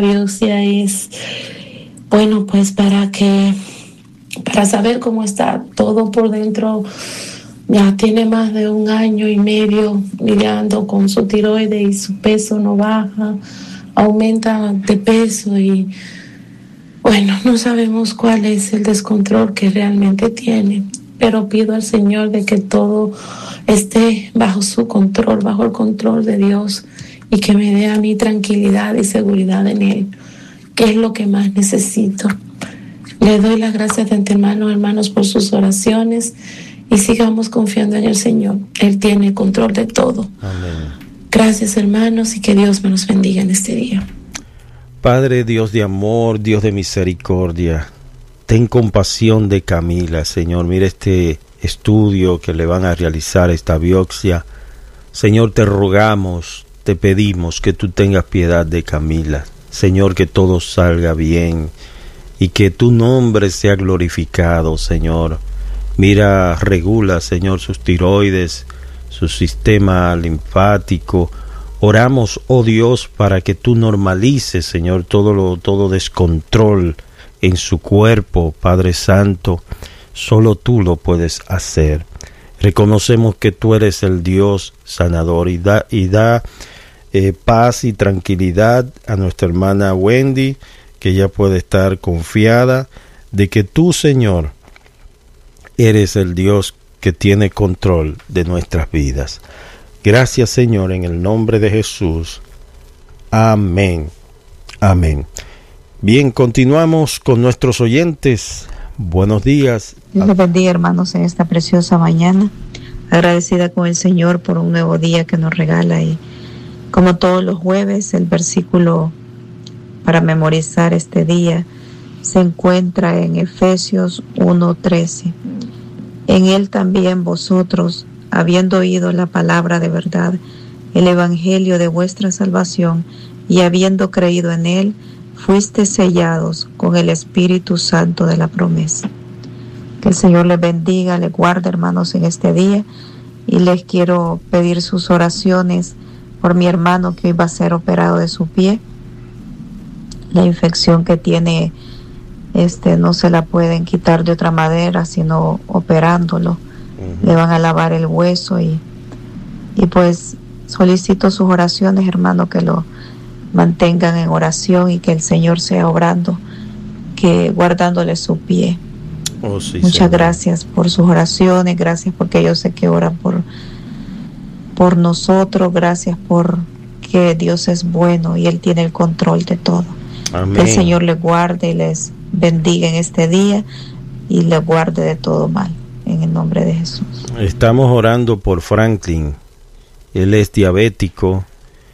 biopsia es, bueno, pues para saber cómo está todo por dentro. Ya tiene más de 1 año y medio lidiando con su tiroides y su peso no baja, aumenta de peso y bueno, no sabemos cuál es el descontrol que realmente tiene, pero pido al Señor de que todo esté bajo su control, bajo el control de Dios, y que me dé a mí tranquilidad y seguridad en Él, que es lo que más necesito. Le doy las gracias de antemano, hermanos, por sus oraciones, y sigamos confiando en el Señor. Él tiene control de todo. Amén. Gracias, hermanos, y que Dios me los bendiga en este día. Padre, Dios de amor, Dios de misericordia, ten compasión de Camila, Señor. Mira este estudio que le van a realizar, esta biopsia. Señor, te rogamos, te pedimos que tú tengas piedad de Camila. Señor, que todo salga bien y que tu nombre sea glorificado, Señor. Mira, regula, Señor, sus tiroides, su sistema linfático. Oramos, oh Dios, para que tú normalices, Señor, todo descontrol en su cuerpo, Padre Santo. Solo tú lo puedes hacer. Reconocemos que tú eres el Dios sanador y da paz y tranquilidad a nuestra hermana Wendy, que ella puede estar confiada de que tú, Señor, eres el Dios que tiene control de nuestras vidas. Gracias, Señor, en el nombre de Jesús. Amén. Amén. Bien, continuamos con nuestros oyentes. Buenos días. Dios les bendiga, hermanos, en esta preciosa mañana. Agradecida con el Señor por un nuevo día que nos regala. Y como todos los jueves, el versículo para memorizar este día se encuentra en Efesios 1:13. En él también vosotros, habiendo oído la palabra de verdad, el evangelio de vuestra salvación, y habiendo creído en él, fuiste sellados con el Espíritu Santo de la promesa. Que el Señor les bendiga, les guarde, hermanos, en este día, y les quiero pedir sus oraciones por mi hermano que hoy va a ser operado de su pie. La infección que tiene no se la pueden quitar de otra manera sino operándolo. Le van a lavar el hueso y pues solicito sus oraciones, hermano, que lo mantengan en oración y que el Señor sea obrando, que guardándole su pie. Oh, sí, muchas Señor. Gracias por sus oraciones, gracias porque yo sé que oran por nosotros, gracias por que Dios es bueno y Él tiene el control de todo. Amén. Que el Señor les guarde y les bendiga en este día y les guarde de todo mal, en el nombre de Jesús. Estamos orando por Franklin. Él es diabético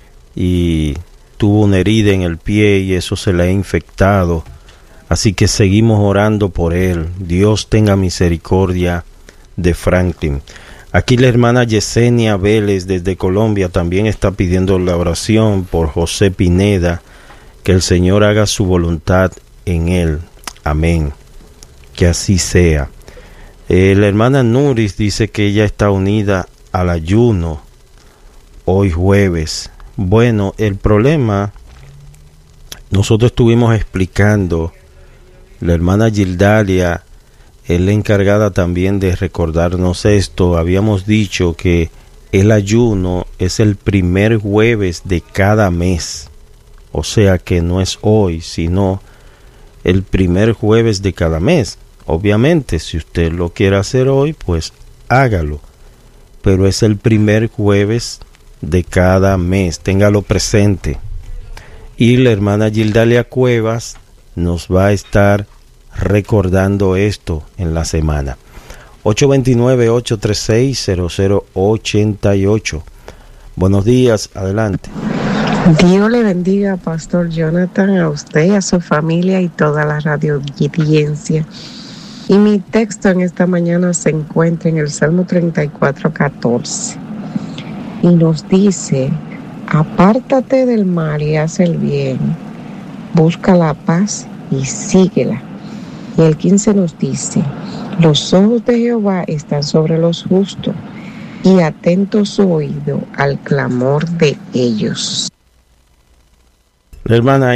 y tuvo una herida en el pie y eso se le ha infectado. Así que seguimos orando por él. Dios tenga misericordia de Franklin. Aquí la hermana Yesenia Vélez desde Colombia también está pidiendo la oración por José Pineda, que el Señor haga su voluntad en él. Amén. Que así sea. La hermana Nuris dice que ella está unida al ayuno hoy jueves. Bueno, el problema, nosotros estuvimos explicando, la hermana Gildalia es la encargada también de recordarnos esto. Habíamos dicho que el ayuno es el primer jueves de cada mes, o sea que no es hoy, sino el primer jueves de cada mes. Obviamente, si usted lo quiere hacer hoy, pues hágalo, pero es el primer jueves de cada mes, téngalo presente. Y la hermana Gildalia Cuevas nos va a estar recordando esto en la semana. 829-836-0088. Buenos días, adelante. Dios le bendiga, Pastor Jonathan, a usted, a su familia y toda la radio audiencia. Y mi texto en esta mañana se encuentra en el Salmo 34:14. Y nos dice: apártate del mal y haz el bien, busca la paz y síguela. Y el 15 nos dice: los ojos de Jehová están sobre los justos y atento su oído al clamor de ellos. La hermana